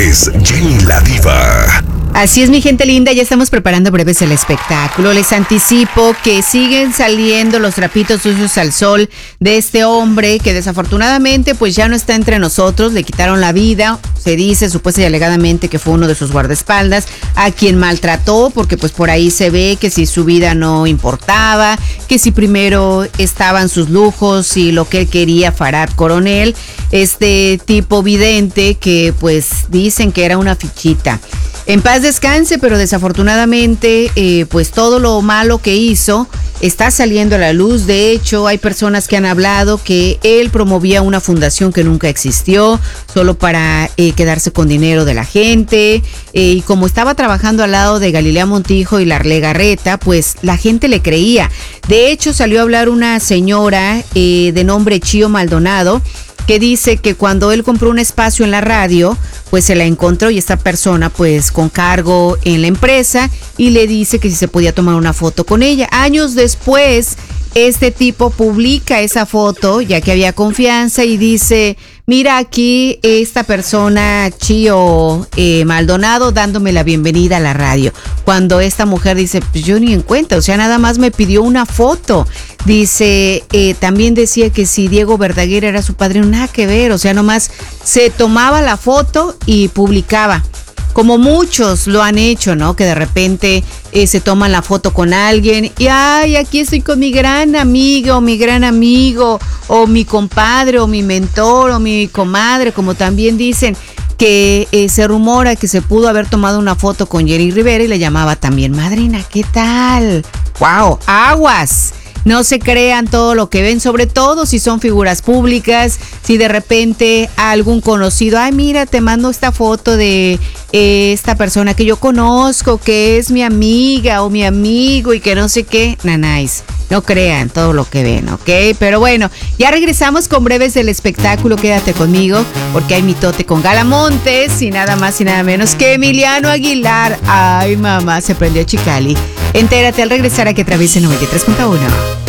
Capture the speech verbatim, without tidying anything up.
es Jenny la Diva. Así es, mi gente linda, ya estamos preparando breves el espectáculo. Les anticipo que siguen saliendo los trapitos sucios al sol de este hombre que desafortunadamente pues ya no está entre nosotros, le quitaron la vida. Se dice supuesta y alegadamente que fue uno de sus guardaespaldas a quien maltrató, porque pues por ahí se ve que si su vida no importaba, que si primero estaban sus lujos y lo que él quería, Farhad Coronel, este tipo vidente que pues dicen que era una fichita. En paz descanse, pero desafortunadamente eh, pues todo lo malo que hizo está saliendo a la luz. De hecho, hay personas que han hablado que él promovía una fundación que nunca existió, solo para eh, quedarse con dinero de la gente, eh, y como estaba trabajando al lado de Galilea Montijo y Larlé Garreta, pues la gente le creía. De hecho, salió a hablar una señora eh, de nombre Chío Maldonado, que dice que cuando él compró un espacio en la radio, pues se la encontró y esta persona pues con cargo en la empresa y le dice que si se podía tomar una foto con ella. Años después, este tipo publica esa foto, ya que había confianza, y dice: mira aquí esta persona, Chío eh, Maldonado, dándome la bienvenida a la radio. Cuando esta mujer dice: pues yo ni en cuenta, o sea, nada más me pidió una foto. Dice, eh, también decía que si Diego Verdaguer era su padrino, nada que ver, o sea, nomás se tomaba la foto y publicaba. Como muchos lo han hecho, ¿no? Que de repente eh, se toman la foto con alguien y ¡ay, aquí estoy con mi gran amigo, mi gran amigo, o mi compadre, o mi mentor, o mi comadre, como también dicen, que eh, se rumora que se pudo haber tomado una foto con Jenny Rivera y le llamaba también madrina? ¿Qué tal? ¡Wow! ¡Aguas! No se crean todo lo que ven, sobre todo si son figuras públicas, si de repente a algún conocido, ay mira, te mando esta foto de eh, esta persona que yo conozco, que es mi amiga o mi amigo y que no sé qué, nanáis. No crean todo lo que ven, ¿ok? Pero bueno, ya regresamos con breves del espectáculo. Quédate conmigo porque hay mitote con Gala Montes y nada más y nada menos que Emiliano Aguilar. Ay, mamá, se prendió Chicali. Entérate al regresar a Que Atraviese noventa y tres punto uno.